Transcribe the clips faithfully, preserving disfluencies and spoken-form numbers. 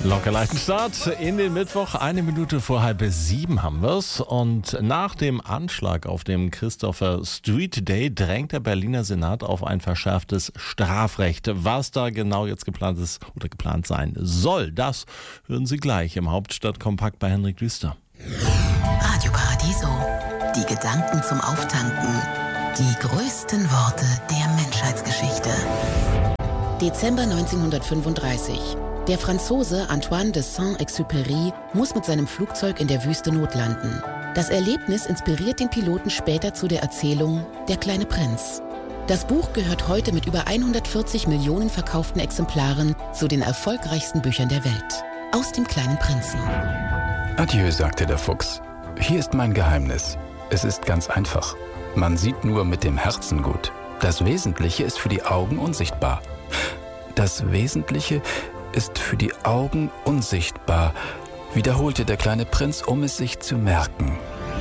Locker leichten Start in den Mittwoch. Eine Minute vor halb sieben haben wir's. Und nach dem Anschlag auf dem Christopher Street Day drängt der Berliner Senat auf ein verschärftes Strafrecht. Was da genau jetzt geplant ist oder geplant sein soll, das hören Sie gleich im Hauptstadtkompakt bei Henrik Düster. Radio Paradiso. Die Gedanken zum Auftanken. Die größten Worte der Menschheitsgeschichte. Dezember neunzehnhundertfünfunddreißig. Der Franzose Antoine de Saint-Exupéry muss mit seinem Flugzeug in der Wüste notlanden. Das Erlebnis inspiriert den Piloten später zu der Erzählung Der kleine Prinz. Das Buch gehört heute mit über hundertvierzig Millionen verkauften Exemplaren zu den erfolgreichsten Büchern der Welt. Aus dem kleinen Prinzen. Adieu, sagte der Fuchs. Hier ist mein Geheimnis. Es ist ganz einfach. Man sieht nur mit dem Herzen gut. Das Wesentliche ist für die Augen unsichtbar. Das Wesentliche ist für die Augen unsichtbar, wiederholte der kleine Prinz, um es sich zu merken.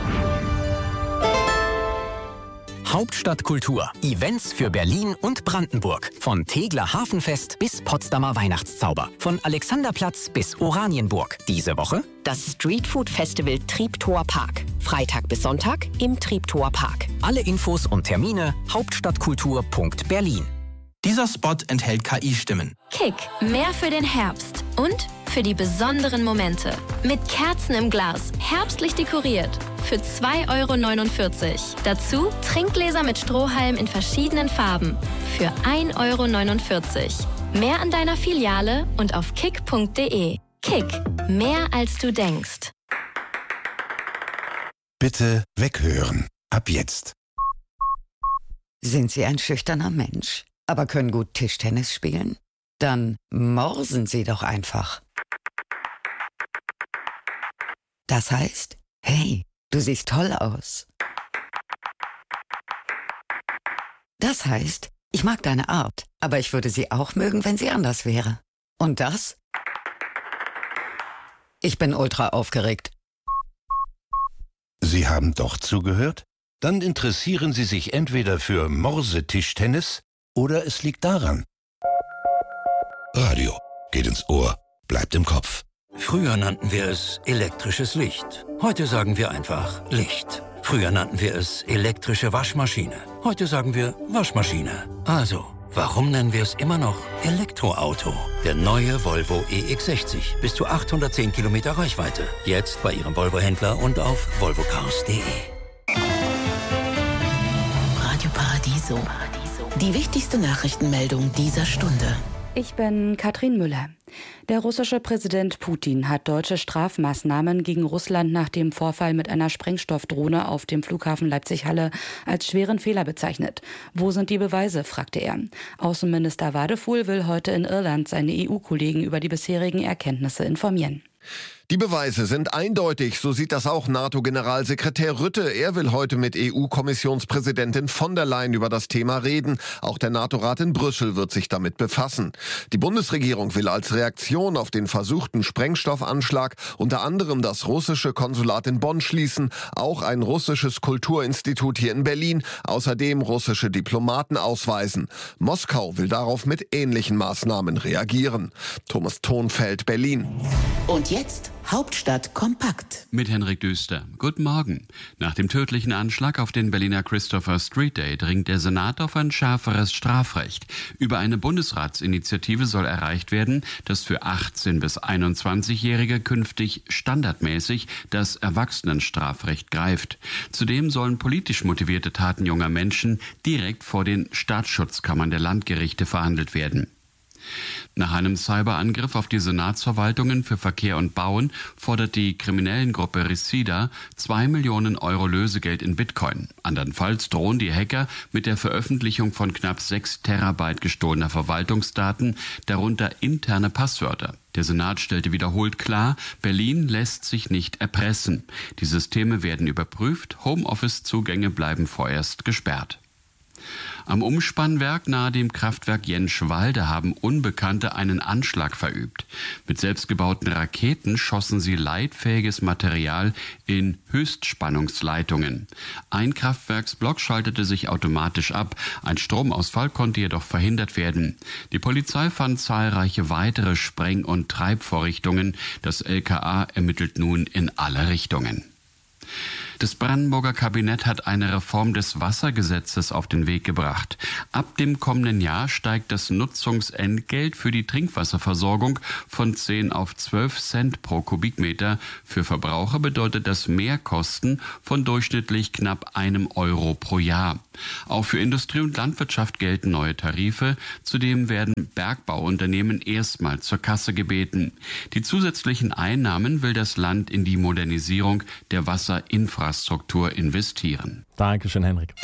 Hauptstadtkultur. Events für Berlin und Brandenburg. Von Tegeler Hafenfest bis Potsdamer Weihnachtszauber. Von Alexanderplatz bis Oranienburg. Diese Woche das Streetfood Festival Treptower Park. Freitag bis Sonntag im Treptower Park. Alle Infos und Termine hauptstadtkultur punkt berlin. Dieser Spot enthält K I-Stimmen. Kick, mehr für den Herbst und für die besonderen Momente. Mit Kerzen im Glas, herbstlich dekoriert. Für zwei Euro neunundvierzig. Dazu Trinkgläser mit Strohhalm in verschiedenen Farben. Für ein Euro neunundvierzig. Mehr an deiner Filiale und auf kick punkt de. Kick, mehr als du denkst. Bitte weghören. Ab jetzt. Sind Sie ein schüchterner Mensch, aber können gut Tischtennis spielen? Dann morsen Sie doch einfach. Das heißt, hey, du siehst toll aus. Das heißt, ich mag deine Art, aber ich würde sie auch mögen, wenn sie anders wäre. Und das? Ich bin ultra aufgeregt. Sie haben doch zugehört? Dann interessieren Sie sich entweder für Morsetischtennis oder es liegt daran. Radio geht ins Ohr, bleibt im Kopf. Früher nannten wir es elektrisches Licht. Heute sagen wir einfach Licht. Früher nannten wir es elektrische Waschmaschine. Heute sagen wir Waschmaschine. Also, warum nennen wir es immer noch Elektroauto? Der neue Volvo E X sechzig. Bis zu achthundertzehn Kilometer Reichweite. Jetzt bei Ihrem Volvo-Händler und auf volvocars punkt de. Radio Paradiso. Die wichtigste Nachrichtenmeldung dieser Stunde. Ich bin Katrin Müller. Der russische Präsident Putin hat deutsche Strafmaßnahmen gegen Russland nach dem Vorfall mit einer Sprengstoffdrohne auf dem Flughafen Leipzig-Halle als schweren Fehler bezeichnet. Wo sind die Beweise, fragte er. Außenminister Wadefuhl will heute in Irland seine E U-Kollegen über die bisherigen Erkenntnisse informieren. Die Beweise sind eindeutig, so sieht das auch NATO-Generalsekretär Rutte. Er will heute mit E U-Kommissionspräsidentin von der Leyen über das Thema reden. Auch der NATO-Rat in Brüssel wird sich damit befassen. Die Bundesregierung will als Reaktion auf den versuchten Sprengstoffanschlag unter anderem das russische Konsulat in Bonn schließen, auch ein russisches Kulturinstitut hier in Berlin, außerdem russische Diplomaten ausweisen. Moskau will darauf mit ähnlichen Maßnahmen reagieren. Thomas Thonfeld, Berlin. Und jetzt Hauptstadt kompakt. Mit Henrik Düster. Guten Morgen. Nach dem tödlichen Anschlag auf den Berliner Christopher Street Day dringt der Senat auf ein schärferes Strafrecht. Über eine Bundesratsinitiative soll erreicht werden, dass für achtzehn- bis einundzwanzigjährige künftig standardmäßig das Erwachsenenstrafrecht greift. Zudem sollen politisch motivierte Taten junger Menschen direkt vor den Staatsschutzkammern der Landgerichte verhandelt werden. Nach einem Cyberangriff auf die Senatsverwaltungen für Verkehr und Bauen fordert die Kriminellengruppe Resida zwei Millionen Euro Lösegeld in Bitcoin. Andernfalls drohen die Hacker mit der Veröffentlichung von knapp sechs Terabyte gestohlener Verwaltungsdaten, darunter interne Passwörter. Der Senat stellte wiederholt klar, Berlin lässt sich nicht erpressen. Die Systeme werden überprüft, Homeoffice-Zugänge bleiben vorerst gesperrt. Am Umspannwerk nahe dem Kraftwerk Jenschwalde haben Unbekannte einen Anschlag verübt. Mit selbstgebauten Raketen schossen sie leitfähiges Material in Höchstspannungsleitungen. Ein Kraftwerksblock schaltete sich automatisch ab. Ein Stromausfall konnte jedoch verhindert werden. Die Polizei fand zahlreiche weitere Spreng- und Treibvorrichtungen. Das L K A ermittelt nun in alle Richtungen. Das Brandenburger Kabinett hat eine Reform des Wassergesetzes auf den Weg gebracht. Ab dem kommenden Jahr steigt das Nutzungsentgelt für die Trinkwasserversorgung von zehn auf zwölf Cent pro Kubikmeter. Für Verbraucher bedeutet das Mehrkosten von durchschnittlich knapp einem Euro pro Jahr. Auch für Industrie und Landwirtschaft gelten neue Tarife. Zudem werden Bergbauunternehmen erstmal zur Kasse gebeten. Die zusätzlichen Einnahmen will das Land in die Modernisierung der Wasserinfrastruktur investieren. Dankeschön, Henrik.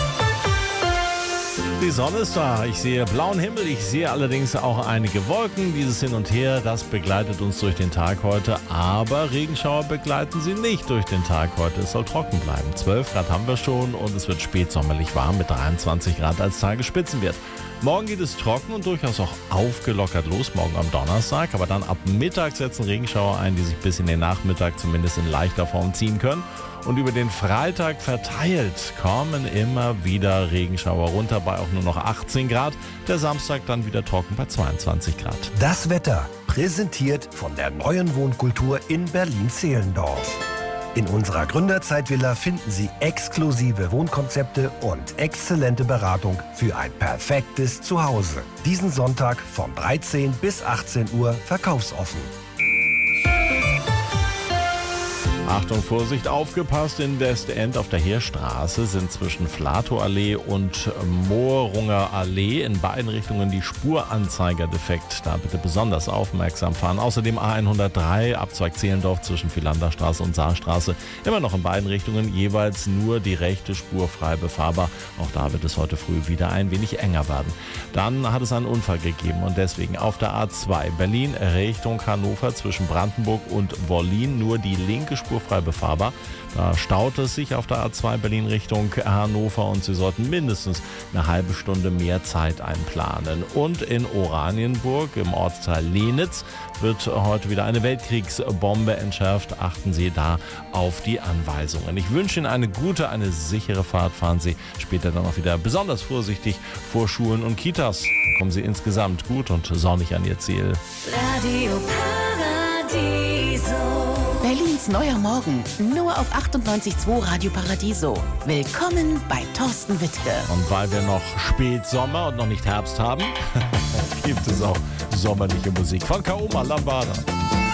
Die Sonne ist da. Ich sehe blauen Himmel. Ich sehe allerdings auch einige Wolken. Dieses Hin und Her, das begleitet uns durch den Tag heute. Aber Regenschauer begleiten sie nicht durch den Tag heute. Es soll trocken bleiben. zwölf Grad haben wir schon und es wird spätsommerlich warm mit dreiundzwanzig Grad als Tagesspitzenwert. Morgen geht es trocken und durchaus auch aufgelockert los, morgen am Donnerstag. Aber dann ab Mittag setzen Regenschauer ein, die sich bis in den Nachmittag zumindest in leichter Form ziehen können. Und über den Freitag verteilt kommen immer wieder Regenschauer runter bei auch nur noch achtzehn Grad. Der Samstag dann wieder trocken bei zweiundzwanzig Grad. Das Wetter präsentiert von der neuen Wohnkultur in Berlin-Zehlendorf. In unserer Gründerzeitvilla finden Sie exklusive Wohnkonzepte und exzellente Beratung für ein perfektes Zuhause. Diesen Sonntag von dreizehn bis achtzehn Uhr verkaufsoffen. Achtung, Vorsicht, aufgepasst, in Westend auf der Heerstraße sind zwischen Flatow-Allee und Mohrunger Allee in beiden Richtungen die Spuranzeiger defekt. Da bitte besonders aufmerksam fahren. Außerdem A hundertdrei, Abzweig Zehlendorf zwischen Philanderstraße und Saarstraße. Immer noch in beiden Richtungen jeweils nur die rechte Spur frei befahrbar. Auch da wird es heute früh wieder ein wenig enger werden. Dann hat es einen Unfall gegeben und deswegen auf der A zwei Berlin Richtung Hannover zwischen Brandenburg und Wollin nur die linke Spur frei befahrbar. Da staut es sich auf der A zwei Berlin Richtung Hannover und Sie sollten mindestens eine halbe Stunde mehr Zeit einplanen. Und in Oranienburg im Ortsteil Lenitz wird heute wieder eine Weltkriegsbombe entschärft. Achten Sie da auf die Anweisungen. Ich wünsche Ihnen eine gute, eine sichere Fahrt. Fahren Sie später dann auch wieder besonders vorsichtig vor Schulen und Kitas. Kommen Sie insgesamt gut und sonnig an Ihr Ziel. Radio Paradiso. Berlins neuer Morgen, nur auf achtundneunzig Komma zwei Radio Paradiso. Willkommen bei Thorsten Wittke. Und weil wir noch Spätsommer und noch nicht Herbst haben, gibt es auch sommerliche Musik von Kaoma Lambada.